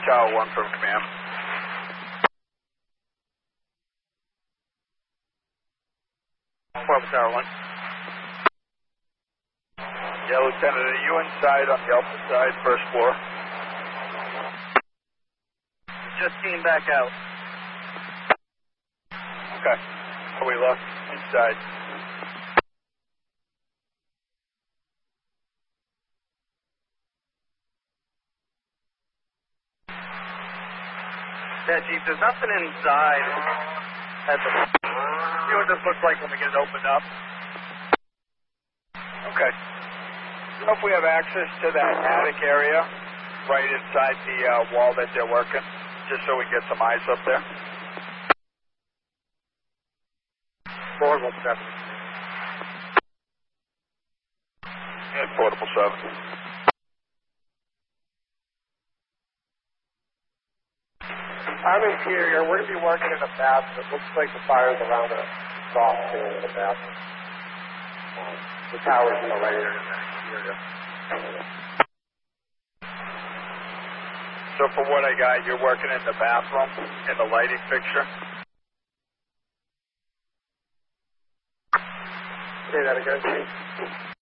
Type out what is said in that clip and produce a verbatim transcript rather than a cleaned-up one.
Tower one from command. Bravo Tower one. Yeah, Lieutenant, are you inside on the upper side, first floor? Just came back out. Okay. Are we left inside? Yeah, Chief, there's nothing inside at the... See what this looks like when we get it opened up. Okay. You know if we have access to that attic area right inside the uh, wall that they're working, just so we get some eyes up there? Portable seven. And portable seven. I'm interior. We're going to be working in a bathroom. It looks like the fire's around a soft stand in the bathroom. Um, the tower's in the right area in the exterior. So for what I got, you're working in the bathroom, in the lighting fixture? Say that again, Chief.